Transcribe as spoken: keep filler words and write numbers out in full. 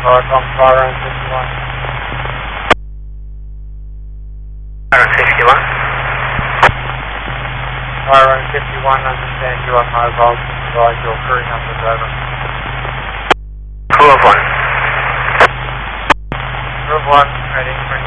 North on Fire fifty-one. Fire fifty-one. Fire fifty-one, understand you are mobile. Provide your crew numbers over. Crew of one. Crew of one, heading for